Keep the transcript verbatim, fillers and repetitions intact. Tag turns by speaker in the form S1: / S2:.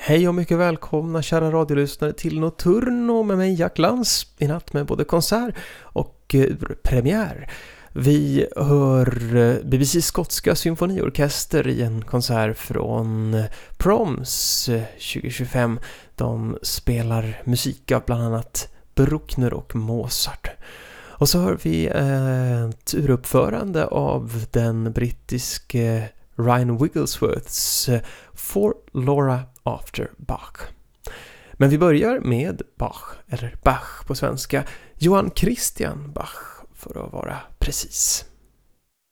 S1: Hej och mycket välkomna kära radiolyssnare till Nocturno med mig Jack Lantz i natt med både konsert och eh, premiär. Vi hör eh, B B C:s skotska symfoniorkester i en konsert från eh, Proms eh, tjugo tjugofem. De spelar musik av bland annat Bruckner och Mozart. Och så hör vi eh, ett uruppförande av den brittiske Ryan Wigglesworths eh, For Laura After Bach. Men vi börjar med Bach, eller Bach på svenska, Johann Christian Bach för att vara precis.